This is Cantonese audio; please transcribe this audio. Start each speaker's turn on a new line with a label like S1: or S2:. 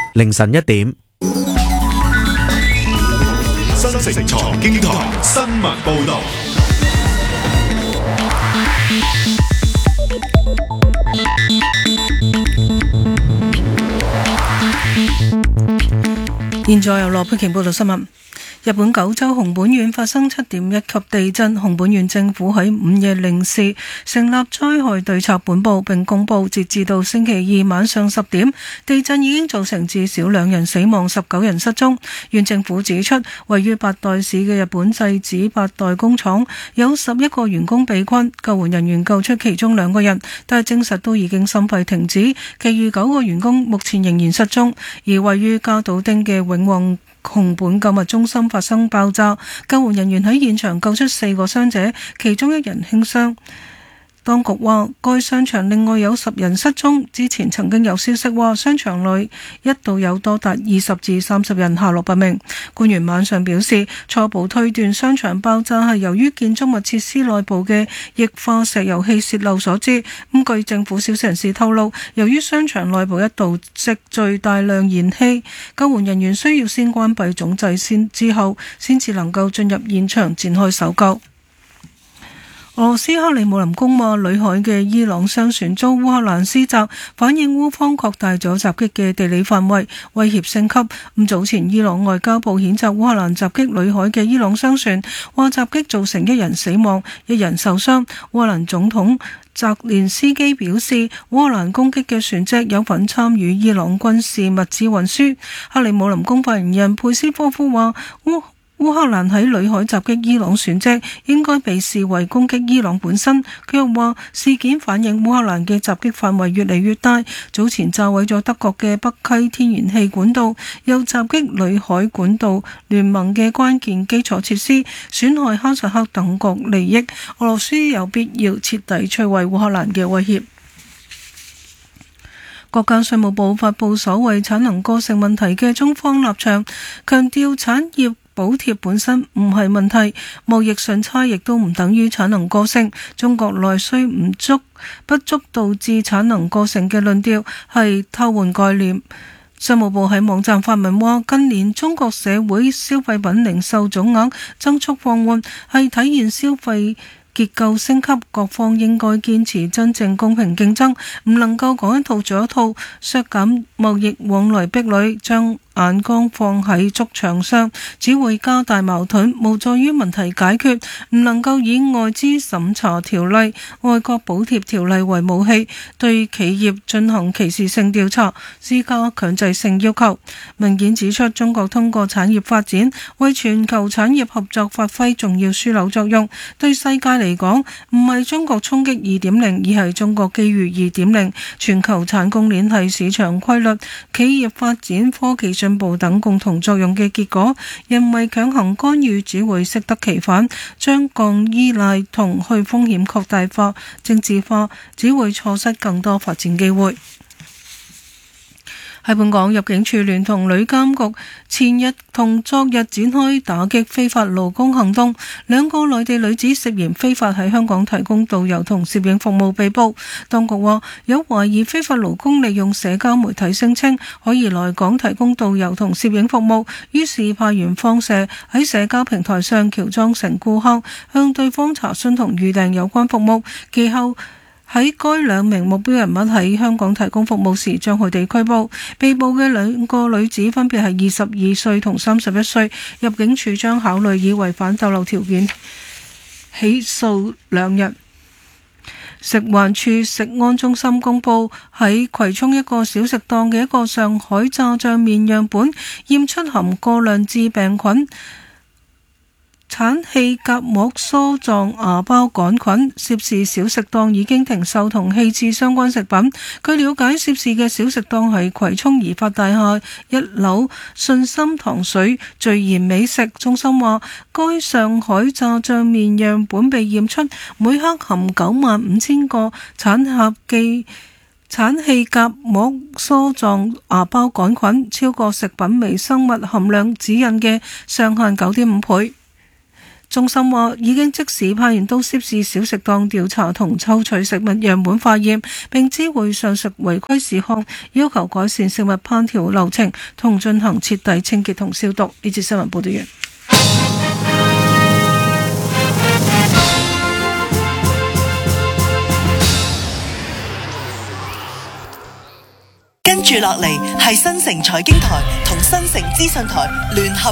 S1: 凌晨1點。
S2: 新城財經台新聞報道。
S3: 現在由羅佩瓊報道新聞。日本九州熊本縣發生7.1級地震，熊本縣政府喺午夜零時成立災害對策本部，並公布截至到星期二晚上10點，地震已經造成至少2人死亡、19人失蹤。縣政府指出，位於八代市嘅日本製紙八代工廠有11個員工被困，救援人員救出其中2個人，但係證實都已經心肺停止，其餘9個員工目前仍然失蹤。而位於加島町嘅永旺熊本購物中心發生爆炸，救援人員喺現場救出4個傷者，其中1人輕傷。當局話，該商場另外有10人失蹤。之前曾經有消息話，商場內一度有多達20至30人下落不明。官員晚上表示，初步推斷商場爆炸係由於建築物設施內部嘅液化石油氣泄漏所致。據政府消息人士透露，由於商場內部一度積聚大量燃氣，救援人員需要先關閉總掣之後，先至能夠進入現場展開搜救。俄羅斯克里姆林宮話，裏海嘅伊朗商船遭烏克蘭施襲，反映烏方擴大咗襲擊嘅地理範圍，威脅升級。早前伊朗外交部譴責烏克蘭襲擊裏海嘅伊朗商船，話襲擊造成1人死亡、1人受傷。烏克蘭總統澤連斯基表示，烏克蘭攻擊嘅船隻有份參與伊朗軍事物資運輸。克里姆林宮發言人佩斯科夫話，烏克蘭喺裏海襲擊伊朗船隻應該被視為攻擊伊朗本身。佢又話，事件反映烏克蘭嘅襲擊範圍越嚟越大，早前炸毀咗德國嘅北溪天然氣管道，又襲擊裏海管道聯盟嘅關鍵基礎設施，損害哈薩克等國利益。俄羅斯有必要徹底摧毀烏克蘭嘅威脅。國家稅務部發布所謂產能過剩問題嘅中方立場，強調產業補貼本身唔係問題，貿易順差亦都唔等於產能過剩。中國內需不足導致產能過剩嘅論調係偷換概念。稅務部喺網站發文話，近年中國社會消費品零售總額增速放緩，係體現消費結構升級，各方應該堅持真正公平競爭，唔能夠講一套做一套，削減貿易往來壁壘，將眼光放喺築牆上，只會加大矛盾，無助於問題解決。唔能夠以外資審查條例、外國補貼條例為武器，對企業進行歧視性調查，施加強制性要求。文件指出，中國通過產業發展為全球產業合作發揮重要樞紐作用。對世界嚟講，唔係中國衝擊2.0，而係中國機遇2.0。全球產供鏈係市場規律、企業發展、科技進步等共同作用嘅結果。人為強行干預只會適得其反，將降依賴同去風險擴大化、政治化，只會錯失更多發展機會。喺本港，入境處聯同旅監局前日同昨日展開打擊非法勞工行動，2個內地女子涉嫌非法喺香港提供導遊同攝影服務被捕。當局話，有懷疑非法勞工利用社交媒體聲稱可以來港提供導遊同攝影服務，於是派員放蛇喺社交平台上喬裝成顧客，向對方查詢同預訂有關服務。其後喺該2名目標人物喺香港提供服務時，將佢哋拘捕。被捕嘅2個女子分別係22歲同31歲，入境處將考慮以違反逗留條件起訴2人。食環署食安中心公佈，喺葵涌一個小食檔嘅一個上海炸醬麵樣本驗出含過量致病菌產氣莢膜梭狀芽孢桿菌，涉事小食檔已經停售同棄置相關食品。據了解，涉事嘅小食檔係葵涌怡發大廈1樓信心糖水聚賢美食中心。話該上海炸醬麵樣本被驗出每克含95000個產氣莢膜梭狀芽孢桿菌，超過食品微生物含量指引嘅上限9.5倍。 中心話已經即時派員到涉事小食檔調查同抽取食物樣本化驗，並知會上述違規事項，要求改善食物烹調流程同進行徹底清潔同消毒。呢節新聞報道完。
S1: 跟住落嚟係新城財經台同新城資訊台聯合